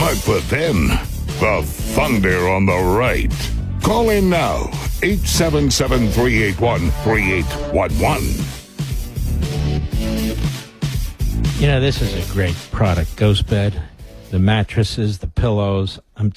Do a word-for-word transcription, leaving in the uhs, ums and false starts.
But for them, the thunder on the right. Call in now, eight seven seven, three eight one, three eight one one. You know, this is a great product, Ghost Bed. The mattresses, the pillows. I'm